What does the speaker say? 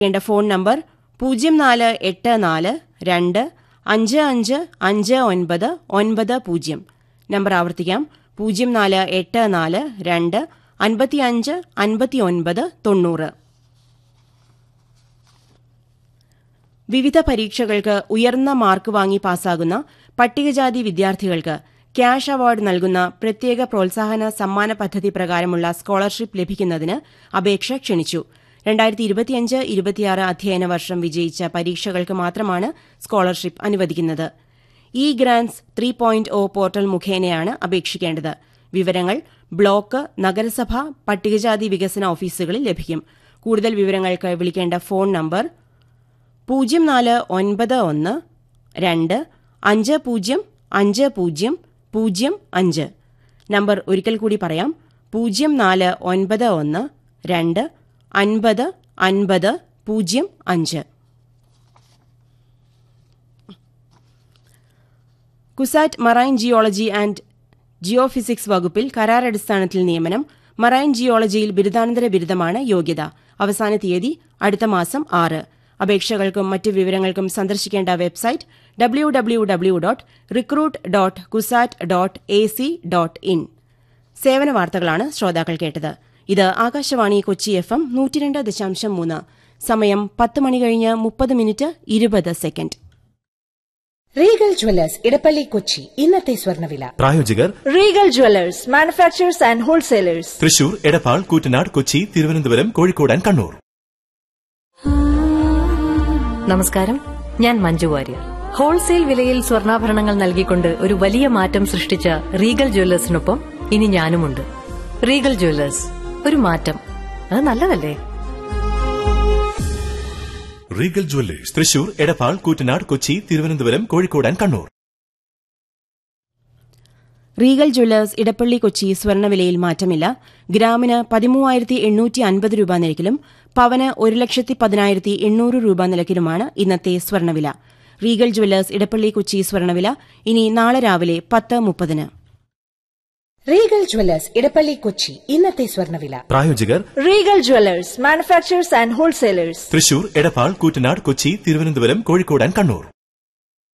Phone number 0484255590. Number ആവർത്തിക്കാം, 0484255590. വിവിധ പരീക്ഷകൾക്ക് ഉയർന്ന മാർക്ക് വാങ്ങി പാസ്സാകുന്ന പട്ടികജാതി വിദ്യാർത്ഥികൾക്ക് ക്യാഷ് അവാർഡ് നൽകുന്ന പ്രത്യേക പ്രോത്സാഹന സമ്മാന പദ്ധതി പ്രകാരമുള്ള സ്കോളർഷിപ്പ് ലഭിക്കുന്നതിന് അപേക്ഷ ക്ഷണിച്ചു. 2025-26 അധ്യയന വർഷം വിജയിച്ച പരീക്ഷകൾക്ക് മാത്രമാണ് സ്കോളർഷിപ്പ് അനുവദിക്കുന്നത്. ഇ ഗ്രാന്റ്സ് 3.0 പോർട്ടൽ മുഖേനയാണ് അപേക്ഷിക്കേണ്ടത്. വിവരങ്ങൾ ബ്ലോക്ക്, നഗരസഭ, പട്ടികജാതി വികസന ഓഫീസുകളിൽ ലഭിക്കും. കൂടുതൽ വിവരങ്ങൾക്ക് വിളിക്കേണ്ട ഫോൺ നമ്പർ 0492505005. നമ്പർ ഒരിക്കൽ കൂടി പറയാം, 0492505005. CUSAT marine geology and geophysics വകുപ്പിൽ കരാറടിസ്ഥാനത്തിൽ നിയമനം. മറൈൻ ജിയോളജിയിൽ ബിരുദാനന്തര ബിരുദമാണ് യോഗ്യത. അവസാന തീയതി അടുത്ത മാസം 6. അപേക്ഷകൾക്കും മറ്റ് വിവരങ്ങൾക്കും സന്ദർശിക്കേണ്ട വെബ്സൈറ്റ് www.recruit.kusat.ac.in. സേവന വാർത്തകളാണ് ശ്രോതാക്കൾ കേട്ടത്. ഇത് ആകാശവാണി കൊച്ചി FM 102.3. സമയം 10:30 റീഗൽ ജ്വല്ലേഴ്സ് ഇടപ്പള്ളി കൊച്ചി. ഇന്നത്തെ സ്വർണ്ണവില. പ്രായോജകർ Regal Jewellers, manufacturers and wholesalers, Thrissur, Edappal, Koottanad, Kochi, Thiruvananthapuram, Kozhikode and Kannur. നമസ്കാരം, ഞാൻ മഞ്ജു വാര്യർ. ഹോൾസെയിൽ വിലയിൽ സ്വർണ്ണാഭരണങ്ങൾ നൽകിക്കൊണ്ട് ഒരു വലിയ മാറ്റം സൃഷ്ടിച്ച റീഗൽ ജ്വല്ലേഴ്സിനൊപ്പം ഇനി ഞാനുമുണ്ട്. റീഗൽ ജ്വല്ലേഴ്സ്, ഒരു മാറ്റം, അത് നല്ലതല്ലേ? Regal Jewellers, Thrissur, Edappal, Koottanad, Kochi, Thiruvananthapuram, Kozhikode and Kannur. Regal Jewellers Edappally Kochi സ്വർണ്ണവിലയിൽ മാറ്റമില്ല. ഗ്രാമിന് 13,850 രൂപ നിരക്കിലും പവന് 1,10,800 രൂപ നിരക്കിലുമാണ് ഇന്നത്തെ സ്വർണ്ണവില. റീഗൽ ജ്വല്ലേഴ്സ് ഇടപ്പള്ളി കൊച്ചി സ്വർണ്ണവില ഇനി നാളെ രാവിലെ 10:30. Regal Jewellers Edappally Kochi. ഇന്നത്തെ സ്വർണ്ണവില. പ്രായോജകർ Regal Jewellers, manufacturers and wholesalers, Thrissur, Edappal, Koottanad, Kochi, Thiruvananthapuram, Kozhikode and Kannur.